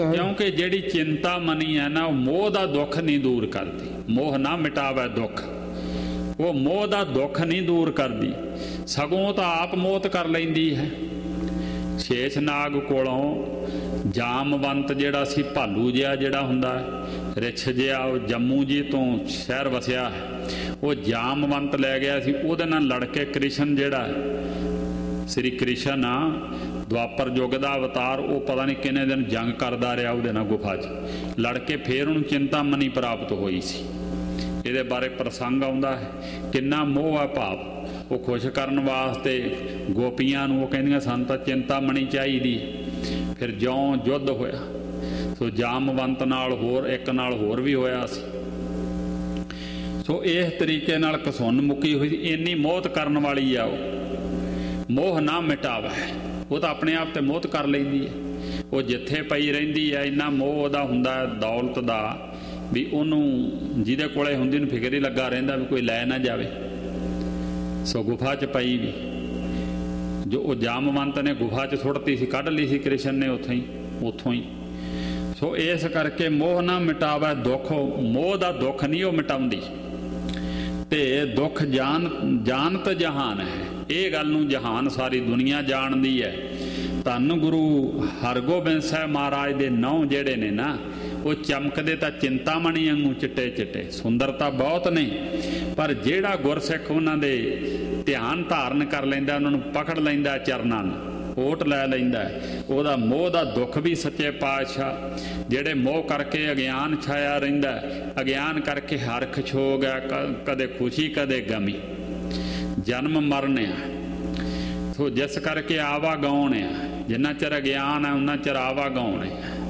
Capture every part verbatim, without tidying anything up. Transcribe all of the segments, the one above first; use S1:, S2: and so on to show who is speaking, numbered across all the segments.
S1: क्योंकि जिहड़ी चिंता मनी है ना, मोह का दुख नहीं दूर करती। मोह ना मिटावे दुख, वो मोह का दुख नहीं दूर करती, सगों तो आप मौत कर लैंदी है। शेषनाग कोलों जामवंत जिहड़ा सी भालू जिहा जिहड़ा हुंदा रिछ जिहा, जम्मू जी तो शहर वसिया है, वो जामवंत लै गया सी। उहदे नाल लड़ के कृष्ण जिहड़ा श्री कृष्ण आ द्वापर युग का अवतार, वो पता नहीं किन्ने दिन जंग करता रहा उहदे नाल गुफा च लड़ के, फिर उन्होंने चिंतामणी प्राप्त होई सी। इहदे बारे प्रसंग आउंदा है, किन्ना मोह है भाव। वो खुश करन वास्ते गोपियां नूं वो कहिंदियां सानूं तां चिंतामणी चाहीदी। फिर ज्यों युद्ध होया, सो जामवंत नाल होर एक नाल होर भी होया सी। सो इस तरीके नाल कसुन मुक्की हुई। इन्नी मौत करन वाली आ वो, मोह ना मिटावे, वो तो अपने आप ते मौत कर लैंदी है। वो जिथे पई रहिंदी है, इन्ना मोह उहदा हुंदा दौलत दा भी उहनूं जिहदे कोले हुंदी नूं फिकर ही लगा रहिंदा भी कोई लै ना जावे। सो गुफा च पई भी जो वो जामवंत ने गुफा च सुट्टती सी, कढ ली सी कृष्ण ने उत्थों ही उत्थों ही। सो इस करके मोह ना मिटावे दुख, मोह दा दुख नहीं वो मिटाउंदी। ते दुख जान जानत जहान है, ये गल नूं जहान सारी दुनिया जानदी है। धन गुरु हरगोबिंद साहब महाराज दे नौ जिहड़े ने ना, वो चमकदे तां चिंतामणी वांगू चिट्टे चिट्टे, सुंदरता बहुत ने, पर जिहड़ा गुरसिख उन्हां दे ध्यान धारण कर लैंदा, उन्हां नूं पकड़ लैंदा चरनां नूं, ओट लै लैंदा, ਉਹਦਾ मोह ਦਾ दुख भी सच्चे पातशाह ਜਿਹੜੇ मोह करके अज्ञान छाया रहिंदा, अज्ञान करके हरख छो गया, कदे खुशी कदे गमी, जन्म मरण आ। सो जिस करके आवा गाउण आ, जिन्ना चਿਰ अज्ञान है उन्ना चਿਰ आवा गाउण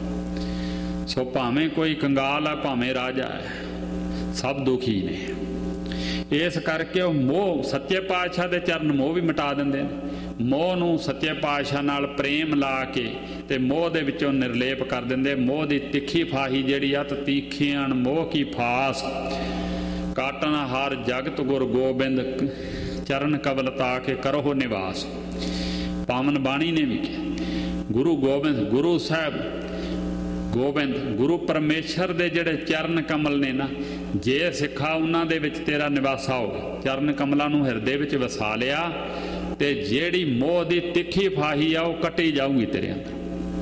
S1: आ। सो भावें कोई कंगाल है भावें राजा है, सब दुखी ने। इस करके वो मोह सच्चे पातशाह दे चरण मोह भी मिटा दिंदे ने। मोह नूं सच्चे पातशाह नाल प्रेम ला के ते मोह दे विचों निर्लेप कर दिंदे। मोह दी तिखी फाही जिहड़ी अत तीखियान मोह की फास, काटन हार जगत गुर गोबिंद चरण कबल ताके करो निवास। पावन बाणी ने भी गुरु गोबिंद गुरु साहब गोबिंद गुरु परमेश्वर दे जिहड़े चरण कमल ने ना, जे सिखा उन्हां दे विच तेरा निवासा हो, चरण कमलां नूं हिरदे विच वसा लिया ते जिहड़ी मोह दी तिखी फाही आ वो कटी जाऊगी तेरे अंदर।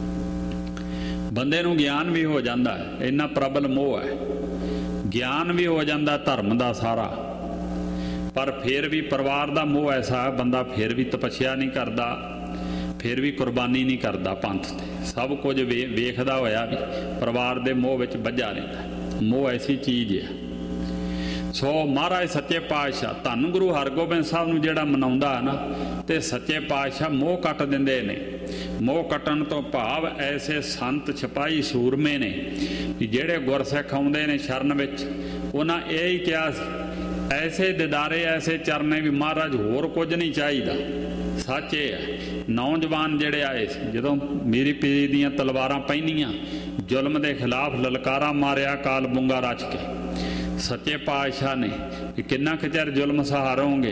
S1: बंदे नूं ज्ञान भी हो जांदा है, इन्ना प्रबल मोह है, ज्ञान भी हो जांदा धर्म दा सारा, पर फिर भी परिवार दा मोह ऐसा है, बंदा फिर भी तपस्या नहीं करता, फिर भी कुर्बानी नहीं करता पंथ ते, सब कुछ वे वेखदा होया भी परिवार दे मोह विच वज्जा रहिंदा। मोह ऐसी चीज़ है। सो महाराज सच्चे पातशाह धन गुरु हरगोबिंद साहब नूं जिहड़ा मनाउंदा है ना, ते सच्चे पातशाह मोह कट दिंदे ने। मोह कटण तो भाव ऐसे संत सिपाही सूरमे ने कि जिहड़े गुरसिख आउंदे ने शरण विच, उन्हां इह ही किहा ऐसे दिदारे ऐसे चरने भी महाराज होर कुछ नहीं चाहिदा। सच ये है, नौजवान जिहड़े आए सी जदों मीरी पीरी दीयां तलवारां पैणीਆਂ, जुल्म के खिलाफ ललकारा मारिया काल बूंगा रच के, सच्चे पातशाह ने कि किन्ना कुछ चिर जुल्म सहारोगे,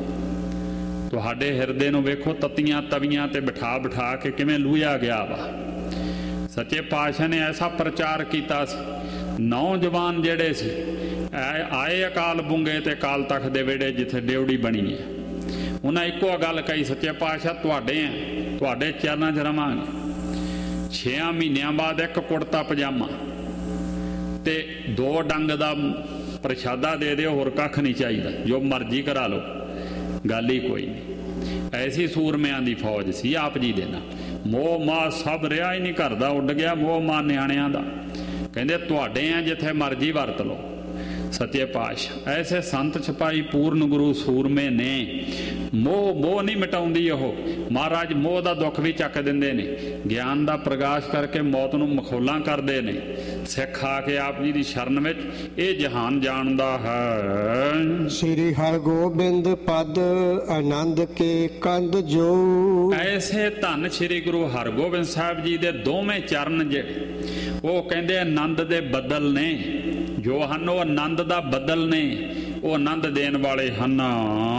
S1: तुहाडे हिरदे नूं वेखो तत्तियां तवियां ते बिठा बिठा के किवें लूहिया गया वा। सच्चे पातशाह ने ऐसा प्रचार किया, नौजवान जिहड़े सी आए अकाल बूंगे ते काल तख्त दे वेड़े जिथे ड्योड़ी बनी है, उन्हें इक्को गल कही, सच्चे पातशाह तुहाडे आ, तुहाडे चरनां च रवांगे। छेआं महीनों बाद एक कुड़ता पजामा ते दो डंग का प्रशादा दे दिओ, होर कख नहीं चाहिए, जो मर्जी करा लो, गल ही कोई नहीं। ऐसी सूरमियां दी फौज सी आप जी देना। मोह माह सब रिहा ही नहीं करदा, उड गया मोह माह नियाणियां दा। कहंदे तुहाडे आ जिथे मर्जी वरत लो। सच्चे पातशाह ऐसे संत सिपाही पूर्ण गुरु सूरमे ने। मोह मोह नहीं मिटाउंदी ओह, महाराज मोह का दुख भी चक दिंदे ने, ज्ञान का प्रकाश करके मौत नूं मखौलां करदे ने। सिख आके आप जी की शरण विच ये जहान जानदा है।
S2: श्री हरगोबिंद पद आनंद के कंद जो।
S1: ऐसे धन श्री गुरु हरगोबिंद साहब जी दे दोवें चरण जे वो कहंदे आनंद दे बदल ने, जो हन वो आनंद दा बदल ने, वो आनंद देण वाले हन।